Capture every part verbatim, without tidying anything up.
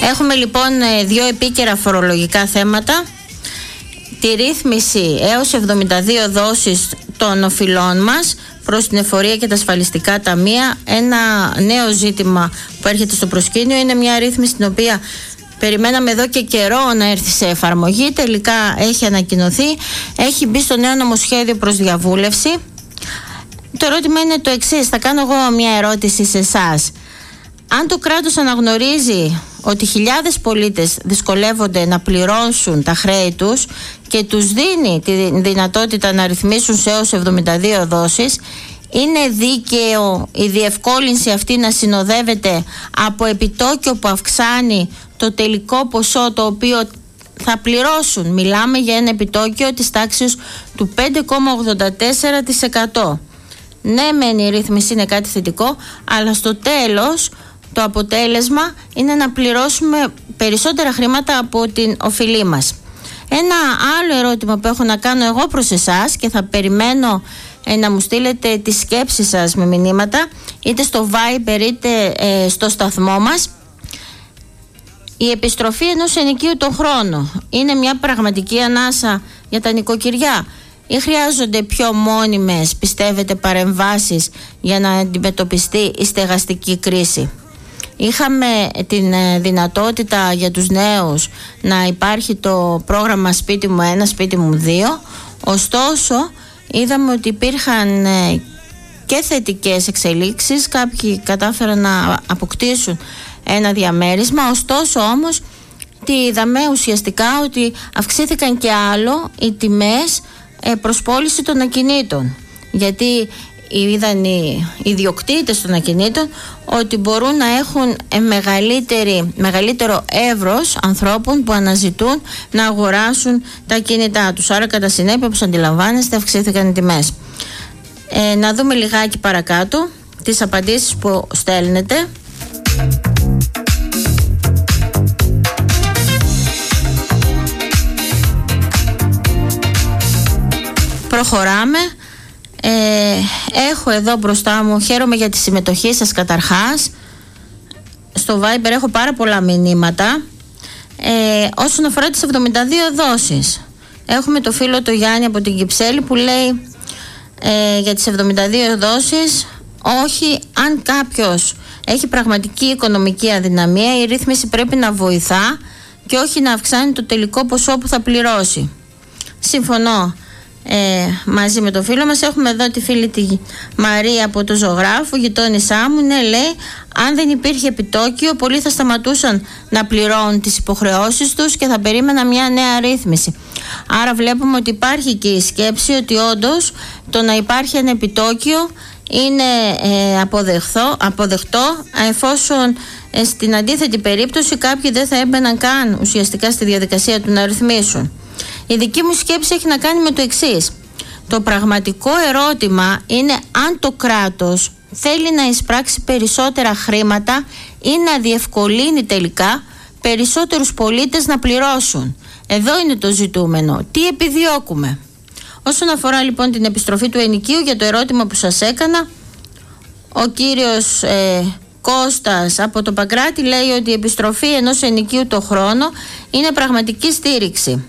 Έχουμε λοιπόν δύο επίκαιρα φορολογικά θέματα. Τη ρύθμιση έως εβδομήντα δύο δόσεις των οφειλών μας προς την εφορία και τα ασφαλιστικά ταμεία. Ένα νέο ζήτημα που έρχεται στο προσκήνιο. Είναι μια ρύθμιση την οποία περιμέναμε εδώ και καιρό να έρθει σε εφαρμογή. Τελικά έχει ανακοινωθεί. Έχει μπει στο νέο νομοσχέδιο προς διαβούλευση. Το ερώτημα είναι το εξής. Θα κάνω εγώ μια ερώτηση σε εσάς. Αν το κράτος αναγνωρίζει ότι χιλιάδες πολίτες δυσκολεύονται να πληρώσουν τα χρέη τους και τους δίνει τη δυνατότητα να ρυθμίσουν σε έως εβδομήντα δύο δόσεις, είναι δίκαιο η διευκόλυνση αυτή να συνοδεύεται από επιτόκιο που αυξάνει το τελικό ποσό το οποίο θα πληρώσουν? Μιλάμε για ένα επιτόκιο της τάξης του πέντε κόμμα ογδόντα τέσσερα τοις εκατό. Ναι, μεν η ρύθμιση είναι κάτι θετικό, αλλά στο τέλος το αποτέλεσμα είναι να πληρώσουμε περισσότερα χρήματα από την οφειλή μας. Ένα άλλο ερώτημα που έχω να κάνω εγώ προς εσάς και θα περιμένω ε, να μου στείλετε τις σκέψεις σας με μηνύματα, είτε στο Viber είτε ε, στο σταθμό μας. Η επιστροφή ενός ενοικίου το χρόνο είναι μια πραγματική ανάσα για τα νοικοκυριά ή χρειάζονται πιο μόνιμες, πιστεύετε, παρεμβάσεις για να αντιμετωπιστεί η στεγαστική κρίση? Είχαμε την δυνατότητα για τους νέους να υπάρχει το πρόγραμμα σπίτι μου ένα, σπίτι μου δύο. Ωστόσο είδαμε ότι υπήρχαν και θετικές εξελίξεις. Κάποιοι κατάφεραν να αποκτήσουν ένα διαμέρισμα. Ωστόσο όμως τι είδαμε ουσιαστικά? Ότι αυξήθηκαν και άλλο οι τιμές προς πώληση των ακινήτων. Γιατί είδαν οι ιδιοκτήτες των ακινήτων ότι μπορούν να έχουν μεγαλύτερο εύρος ανθρώπων που αναζητούν να αγοράσουν τα ακίνητά τους. Άρα κατά συνέπεια, όπως αντιλαμβάνεστε, αυξήθηκαν οι τιμές. Ε, να δούμε λιγάκι παρακάτω τις απαντήσεις που στέλνετε. Προχωράμε. Ε, έχω εδώ μπροστά μου, χαίρομαι για τη συμμετοχή σας καταρχάς. Στο Viber έχω πάρα πολλά μηνύματα. ε, Όσον αφορά τις εβδομήντα δύο δόσεις, έχουμε το φίλο το Γιάννη από την Κυψέλη που λέει ε, για τις εβδομήντα δύο δόσεις, όχι, αν κάποιος έχει πραγματική οικονομική αδυναμία, η ρύθμιση πρέπει να βοηθά και όχι να αυξάνει το τελικό ποσό που θα πληρώσει. Συμφωνώ Ε, μαζί με το φίλο μας. Έχουμε εδώ τη φίλη τη Μαρία από το Ζωγράφου, γειτόνισά μου. Ναι, λέει, αν δεν υπήρχε επιτόκιο, πολλοί θα σταματούσαν να πληρώνουν τις υποχρεώσεις τους και θα περίμενα μια νέα ρύθμιση. Άρα βλέπουμε ότι υπάρχει και η σκέψη ότι όντως το να υπάρχει ένα επιτόκιο είναι ε, αποδεχθώ, αποδεκτό, εφόσον ε, στην αντίθετη περίπτωση κάποιοι δεν θα έμπαιναν καν ουσιαστικά στη διαδικασία του να ρυθμίσουν. Η δική μου σκέψη έχει να κάνει με το εξής. Το πραγματικό ερώτημα είναι αν το κράτος θέλει να εισπράξει περισσότερα χρήματα ή να διευκολύνει τελικά περισσότερους πολίτες να πληρώσουν. Εδώ είναι το ζητούμενο. Τι επιδιώκουμε? Όσον αφορά λοιπόν την επιστροφή του ενοικίου, για το ερώτημα που σας έκανα, ο κύριος ε, Κώστας από το Παγκράτη λέει ότι η επιστροφή ενός ενοικίου το χρόνο είναι πραγματική στήριξη.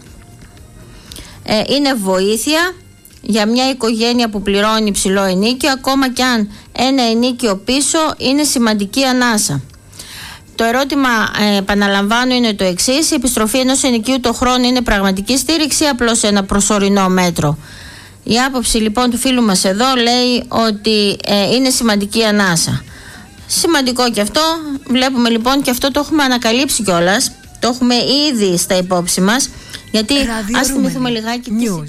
Ε, είναι βοήθεια για μια οικογένεια που πληρώνει ψηλό ενίκιο, ακόμα κι αν ένα ενίκιο πίσω είναι σημαντική ανάσα. Το ερώτημα, ε, επαναλαμβάνω, είναι το εξής: η επιστροφή ενός ενοικίου το χρόνο είναι πραγματική στήριξη ή απλώς ένα προσωρινό μέτρο? Η άποψη λοιπόν του φίλου μας εδώ λέει ότι ε, είναι σημαντική ανάσα. Σημαντικό και αυτό. Βλέπουμε λοιπόν και αυτό το έχουμε ανακαλύψει κιόλας. Το έχουμε ήδη στα υπόψη μας. Γιατί ας θυμηθούμε λιγάκι News.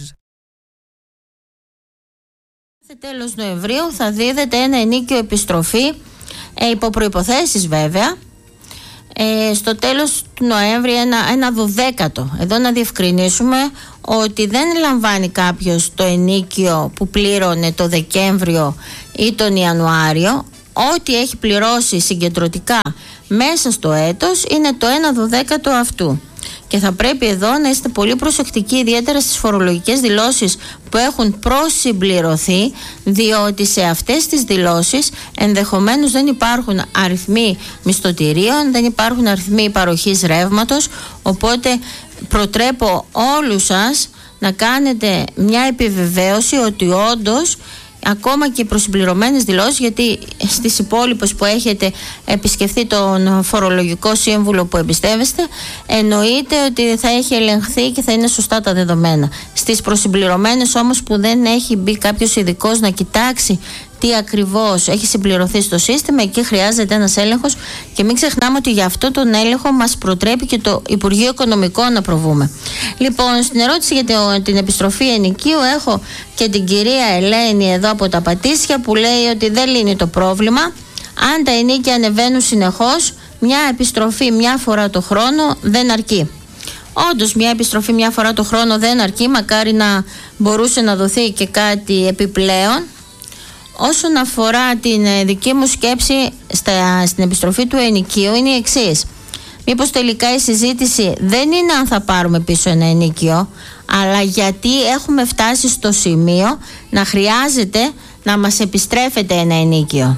Σε τέλος Νοεμβρίου θα δίδεται ένα ενίκιο επιστροφή, ε, υπό προϋποθέσεις βέβαια. Ε, στο τέλος του Νοέμβρη ένα, ένα δωδέκατο. Εδώ να διευκρινίσουμε ότι δεν λαμβάνει κάποιος το ενίκιο που πλήρωνε το Δεκέμβριο ή τον Ιανουάριο. Ό,τι έχει πληρώσει συγκεντρωτικά μέσα στο έτος είναι το ένα δωδέκατο αυτού. Και θα πρέπει εδώ να είστε πολύ προσεκτικοί, ιδιαίτερα στις φορολογικές δηλώσεις που έχουν προσυμπληρωθεί, διότι σε αυτές τις δηλώσεις ενδεχομένως δεν υπάρχουν αριθμοί μισθωτηρίων, δεν υπάρχουν αριθμοί παροχής ρεύματος, οπότε προτρέπω όλους σας να κάνετε μια επιβεβαίωση ότι όντως ακόμα και προσυμπληρωμένες δηλώσεις, γιατί στις υπόλοιπες που έχετε επισκεφθεί τον φορολογικό σύμβουλο που εμπιστεύεστε, εννοείται ότι θα έχει ελεγχθεί και θα είναι σωστά τα δεδομένα. Στις προσυμπληρωμένες όμως που δεν έχει μπει κάποιος ειδικός να κοιτάξει τι ακριβώς έχει συμπληρωθεί στο σύστημα, εκεί χρειάζεται ένας έλεγχος και μην ξεχνάμε ότι για αυτό τον έλεγχο μας προτρέπει και το Υπουργείο Οικονομικών να προβούμε. Λοιπόν, στην ερώτηση για την επιστροφή ενοικίου έχω και την κυρία Ελένη εδώ από τα Πατήσια που λέει ότι δεν λύνει το πρόβλημα. Αν τα ενοίκια ανεβαίνουν συνεχώς, μια επιστροφή μια φορά το χρόνο δεν αρκεί. Όντως μια επιστροφή μια φορά το χρόνο δεν αρκεί, μακάρι να μπορούσε να δοθεί και κάτι επιπλέον. Όσον αφορά την δική μου σκέψη στα, στην επιστροφή του ενοικίου είναι η εξής. Μήπως τελικά η συζήτηση δεν είναι αν θα πάρουμε πίσω ένα ενοίκιο, αλλά γιατί έχουμε φτάσει στο σημείο να χρειάζεται να μας επιστρέφεται ένα ενοίκιο.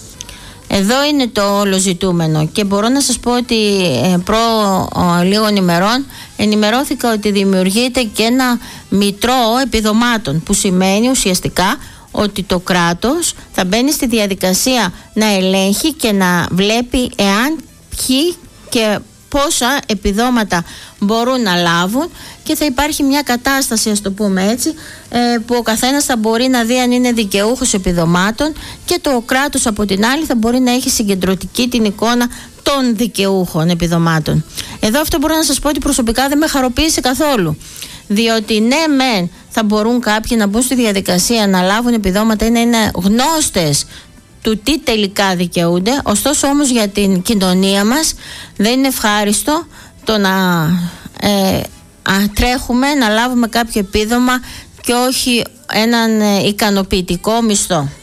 Εδώ είναι το όλο ζητούμενο και μπορώ να σας πω ότι ε, προ ο, λίγων ημερών ενημερώθηκα ότι δημιουργείται και ένα μητρό επιδομάτων, που σημαίνει ουσιαστικά ότι το κράτος θα μπαίνει στη διαδικασία να ελέγχει και να βλέπει εάν, ποιοι και πόσα επιδόματα μπορούν να λάβουν και θα υπάρχει μια κατάσταση, ας το πούμε έτσι, που ο καθένας θα μπορεί να δει αν είναι δικαιούχος επιδομάτων και το κράτος από την άλλη θα μπορεί να έχει συγκεντρωτική την εικόνα των δικαιούχων επιδομάτων. Εδώ αυτό μπορώ να σας πω ότι προσωπικά δεν με χαροποίησε καθόλου. Διότι ναι μεν θα μπορούν κάποιοι να μπουν στη διαδικασία να λάβουν επιδόματα ή να είναι γνώστες του τι τελικά δικαιούνται, ωστόσο όμως για την κοινωνία μας δεν είναι ευχάριστο το να ε, α, τρέχουμε να λάβουμε κάποιο επίδομα και όχι έναν ε, ικανοποιητικό μισθό.